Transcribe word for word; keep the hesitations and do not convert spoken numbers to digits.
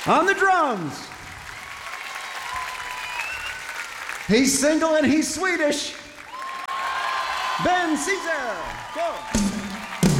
On the drums, he's single and he's Swedish, Ben Caesar. Go.